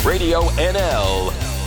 Radio NL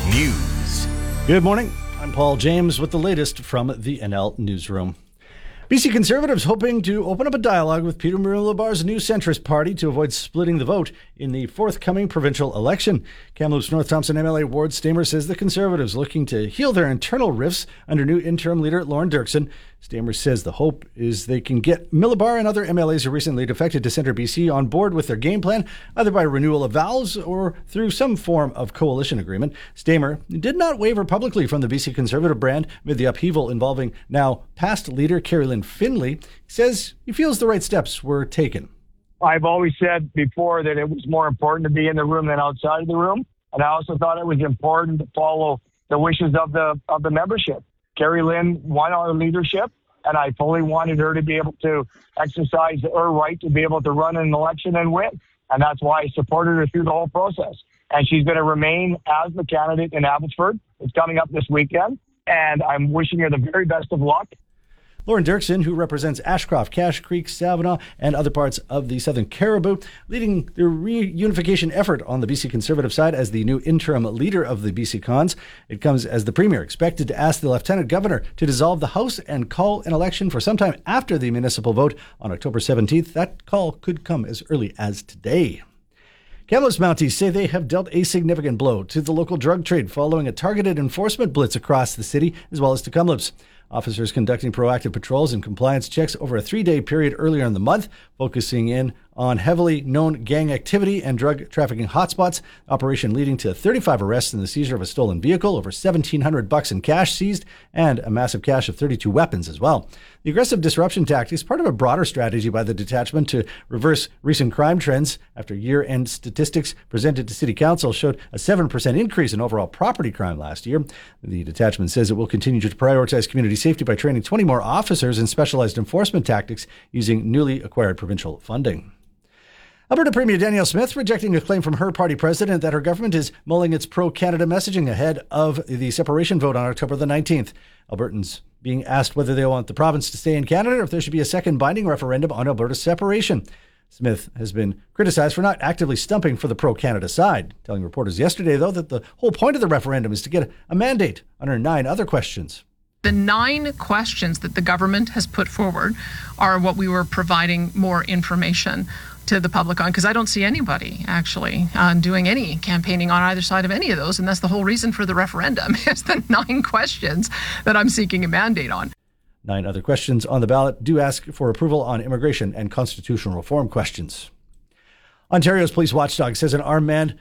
News. Good morning. I'm Paul James with the latest from the NL Newsroom. BC Conservatives hoping to open up a dialogue with Peter Murray-Labar's new centrist party to avoid splitting the vote in the forthcoming provincial election. Kamloops North Thompson MLA Ward Stamer says the Conservatives looking to heal their internal rifts under new interim leader Lauren Dirksen. Stamer says the hope is they can get Miller-Labar and other MLAs who recently defected to Centre BC on board with their game plan, either by renewal of vows or through some form of coalition agreement. Stamer did not waver publicly from the BC Conservative brand amid the upheaval involving now past leader Carrie Lynn Finlay. He says he feels the right steps were taken. I've always said before that it was more important to be in the room than outside of the room. And I also thought it was important to follow the wishes of the membership. Carrie Lynn won our leadership, and I fully wanted her to be able to exercise her right to be able to run an election and win. And that's why I supported her through the whole process. And she's going to remain as the candidate in Abbotsford. It's coming up this weekend, and I'm wishing her the very best of luck. Lauren Dirksen, who represents Ashcroft, Cache Creek, Savannah, and other parts of the Southern Cariboo, leading the reunification effort on the BC Conservative side as the new interim leader of the BC Cons. It comes as the Premier expected to ask the Lieutenant Governor to dissolve the House and call an election for sometime after the municipal vote on October 17th. That call could come as early as today. Kamloops Mounties say they have dealt a significant blow to the local drug trade following a targeted enforcement blitz across the city as well as to Kamloops. Officers conducting proactive patrols and compliance checks over a 3-day period earlier in the month, focusing in on heavily known gang activity and drug trafficking hotspots. Operation leading to 35 arrests and the seizure of a stolen vehicle, over $1,700 in cash seized, and a massive cache of 32 weapons as well. The aggressive disruption tactic is part of a broader strategy by the detachment to reverse recent crime trends after year-end statistics presented to City Council showed a 7% increase in overall property crime last year. The detachment says it will continue to prioritize community safety by training 20 more officers in specialized enforcement tactics using newly acquired provincial funding. Alberta Premier Danielle Smith rejecting a claim from her party president that her government is mulling its pro-Canada messaging ahead of the separation vote on October the 19th. Albertans being asked whether they want the province to stay in Canada or if there should be a second binding referendum on Alberta's separation. Smith has been criticized for not actively stumping for the pro-Canada side, telling reporters yesterday, though, that the whole point of the referendum is to get a mandate on her 9 other questions. The 9 questions that the government has put forward are what we were providing more information to the public on, because I don't see anybody actually doing any campaigning on either side of any of those. And that's the whole reason for the referendum, is the 9 questions that I'm seeking a mandate on. 9 other questions on the ballot do ask for approval on immigration and constitutional reform questions. Ontario's police watchdog says an armed man